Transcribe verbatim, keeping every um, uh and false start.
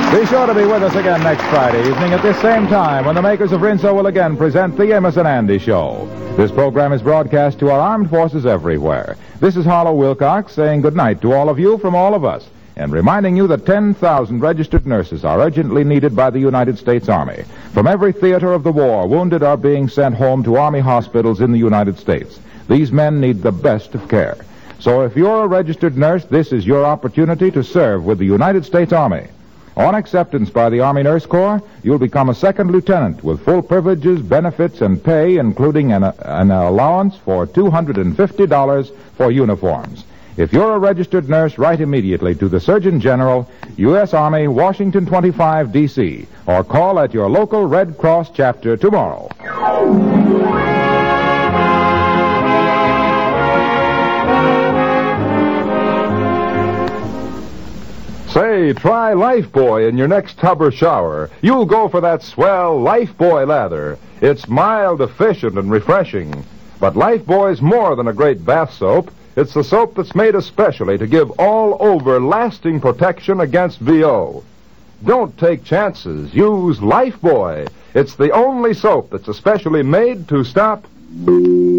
Be sure to be with us again next Friday evening at this same time when the makers of Rinso will again present the Amos and Andy Show. This program is broadcast to our armed forces everywhere. This is Harlow Wilcox saying goodnight to all of you from all of us, and reminding you that ten thousand registered nurses are urgently needed by the United States Army. From every theater of the war, wounded are being sent home to Army hospitals in the United States. These men need the best of care. So if you're a registered nurse, this is your opportunity to serve with the United States Army. On acceptance by the Army Nurse Corps, you'll become a second lieutenant with full privileges, benefits, and pay, including an, an allowance for two hundred fifty dollars for uniforms. If you're a registered nurse, write immediately to the Surgeon General, U S Army, Washington twenty-five, D C, or call at your local Red Cross chapter tomorrow. Say, try Lifebuoy in your next tub or shower. You'll go for that swell Lifebuoy lather. It's mild, efficient, and refreshing. But Lifebuoy's more than a great bath soap. It's the soap that's made especially to give all-over lasting protection against V O. Don't take chances. Use Lifebuoy. It's the only soap that's especially made to stop